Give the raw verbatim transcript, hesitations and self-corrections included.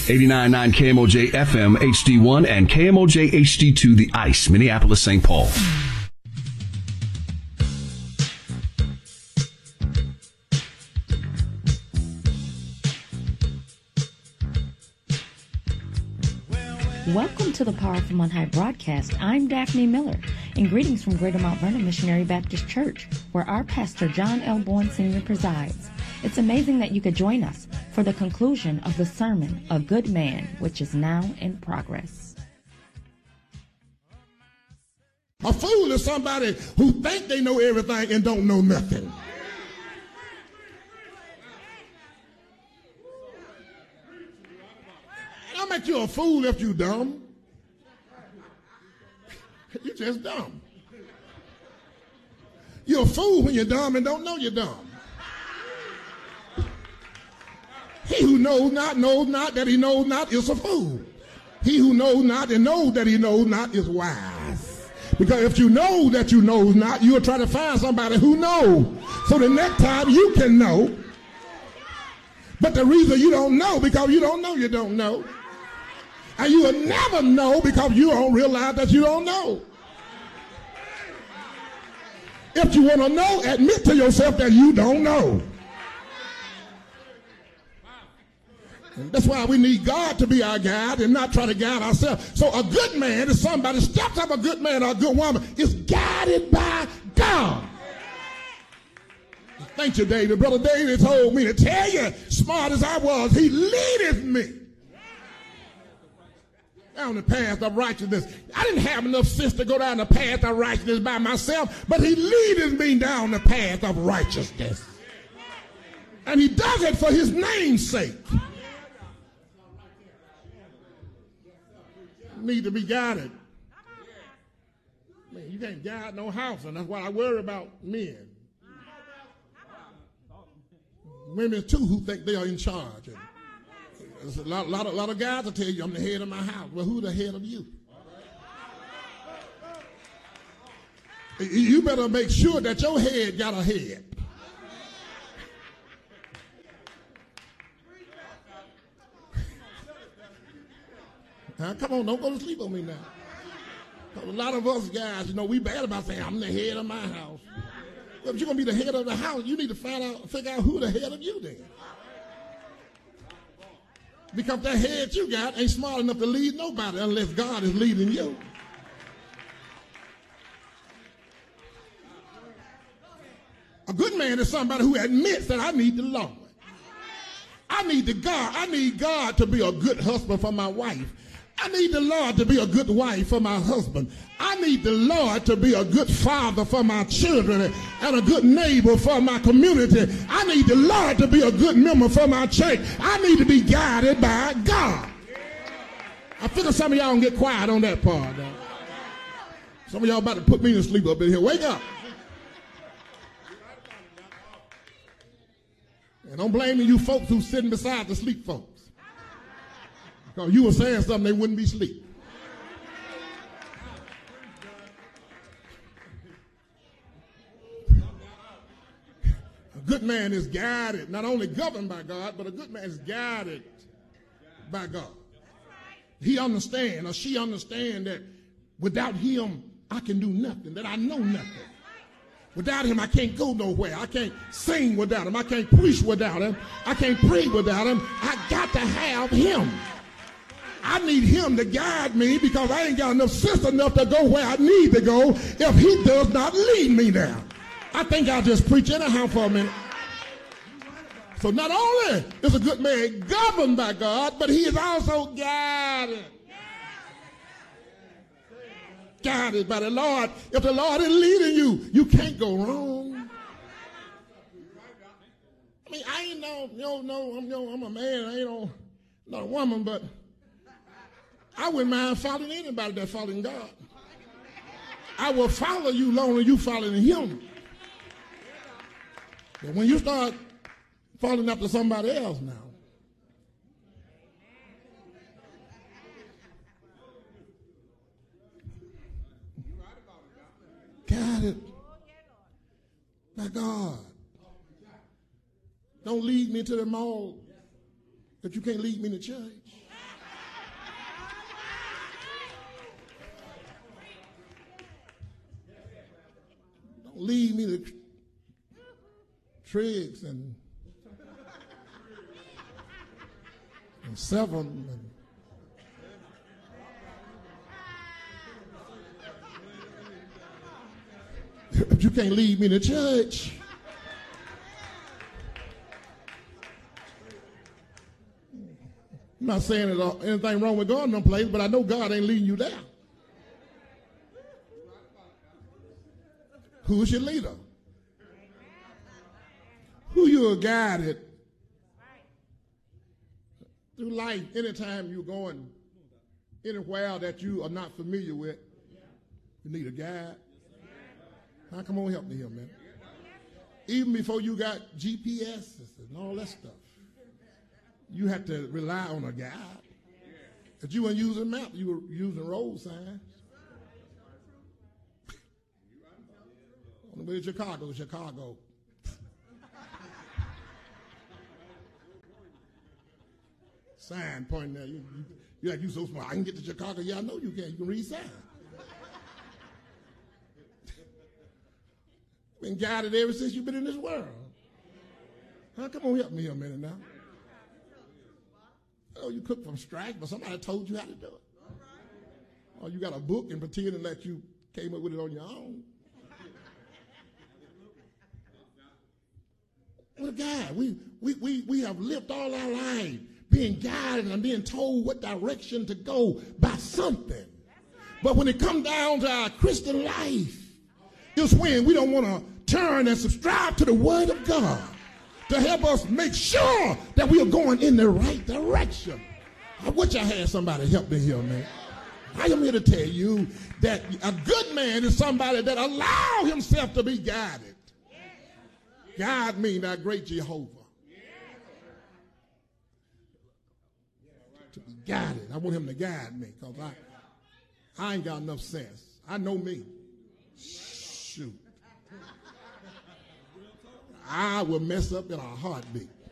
eighty-nine point nine K M O J F M H D one and K M O J H D two, The Ice, Minneapolis, Saint Paul. Welcome to the Power from On High broadcast. I'm Daphne Miller, and greetings from Greater Mount Vernon Missionary Baptist Church, where our pastor John L. Bourne Senior presides. It's amazing that you could join us for the conclusion of the sermon, A Good Man, which is now in progress. A fool is somebody who think they know everything and don't know nothing. I'll make you a fool if you dumb. You're just dumb. You're a fool when you're dumb and don't know you're dumb. He who knows not, knows not that he knows not is a fool. He who knows not and knows that he knows not is wise. Because if you know that you know not, you'll try to find somebody who knows. So the next time you can know. But the reason you don't know, because you don't know you don't know. And you will never know because you don't realize that you don't know. If you want to know, admit to yourself that you don't know. And that's why we need God to be our guide and not try to guide ourselves. So a good man is somebody, steps up a good man or a good woman, is guided by God. Thank you, David. Brother David told me to tell you, smart as I was, he leadeth me down the path of righteousness. I didn't have enough sense to go down the path of righteousness by myself, but he leadeth me down the path of righteousness. And he does it for his name's sake. You need to be guided. Man, you can't guide no house, and that's why I worry about men. Women, too, who think they are in charge. And there's a lot, lot, of, lot of guys will tell you, I'm the head of my house. Well, who's the head of you? You better make sure that your head got a head. Now, come on, don't go to sleep on me now. A lot of us guys, you know, we bad about saying, I'm the head of my house. Well, if you're going to be the head of the house, you need to find out, figure out who the head of you then. Because that head you got ain't smart enough to lead nobody unless God is leading you. A good man is somebody who admits that I need the Lord. I need the God. I need God to be a good husband for my wife. I need the Lord to be a good wife for my husband. I need the Lord to be a good father for my children and a good neighbor for my community. I need the Lord to be a good member for my church. I need to be guided by God. I figure some of y'all don't get quiet on that part. Now. Some of y'all about to put me to sleep up in here. Wake up. And don't blame me, you folks who's sitting beside the sleep folks. Because you were saying something they wouldn't be asleep. A good man is guided, not only governed by God, but a good man is guided by God. He understands, or she understands that without him, I can do nothing, that I know nothing. Without him, I can't go nowhere. I can't sing without him. I can't preach without him. I can't pray without him. I got to have him. I need him to guide me because I ain't got enough sense enough to go where I need to go if he does not lead me there. I think I'll just preach anyhow for a minute. So not only is a good man governed by God, but he is also guided. Guided by the Lord. If the Lord is leading you, you can't go wrong. I mean, I ain't no, no, no, I'm, no, I'm a man, I ain't no, not a woman, but I wouldn't mind following anybody that following God. I will follow you long as you following him. But when you start following after somebody else now, guided by God. Don't lead me to the mall if you can't lead me to church. lead me to Triggs and, and Seven and but you can't lead me to church. I'm not saying there's anything wrong with going to them place, but I know God ain't leading you there. Who's your leader? Who you are guided through life anytime you're going anywhere that you are not familiar with. You need a guide. Now, come on, help me here, man. Even before you got G P S and all that stuff, you had to rely on a guide. If you weren't using map, you were using road signs. On the way to Chicago, Chicago. Sign pointing there. You, you, you're like, you so smart. I can get to Chicago. Yeah, I know you can. You can read signs. Been guided ever since you've been in this world. Huh? Come on, help me a minute now. Oh, you cook from scratch, but somebody told you how to do it. Or you got a book and pretending that you came up with it on your own. What a guide. We, we, we, we have lived all our life being guided and being told what direction to go by something. But when it comes down to our Christian life, it's when we don't want to turn and subscribe to the Word of God to help us make sure that we are going in the right direction. I wish I had somebody help me here, man. I am here to tell you that a good man is somebody that allows himself to be guided. Guide me, that great Jehovah. To be guided. I want him to guide me because I, I ain't got enough sense. I know me. Shoot. I will mess up in a heartbeat.